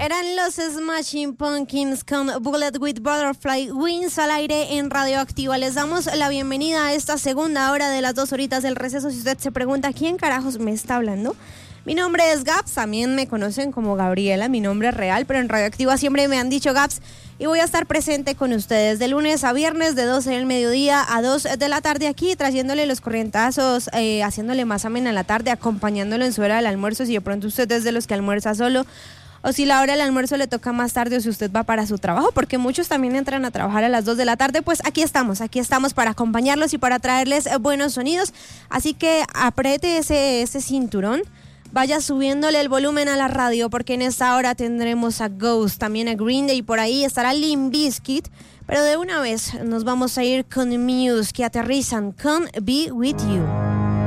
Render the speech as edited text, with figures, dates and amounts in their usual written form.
Eran los Smashing Pumpkins con Bullet with Butterfly Wings al aire en Radioactiva. Les damos la bienvenida a esta segunda hora de las 2 horitas del receso. Si usted se pregunta quién carajos me está hablando, mi nombre es Gaps, también me conocen como Gabriela, mi nombre es real, pero en Radioactiva siempre me han dicho Gaps, y voy a estar presente con ustedes de lunes a viernes de 12 del mediodía a 2 de la tarde aquí, trayéndole los corrientazos, haciéndole más amena la tarde, acompañándolo en su hora del almuerzo, si de pronto usted es de los que almuerza solo, o si la hora del almuerzo le toca más tarde, o si usted va para su trabajo, porque muchos también entran a trabajar a las 2 de la tarde, pues aquí estamos para acompañarlos y para traerles buenos sonidos, así que apriete ese cinturón, vaya subiéndole el volumen a la radio, porque en esta hora tendremos a Ghost, también a Green Day, por ahí estará Limp Bizkit, pero de una vez nos vamos a ir con Muse, que aterrizan con Be With You.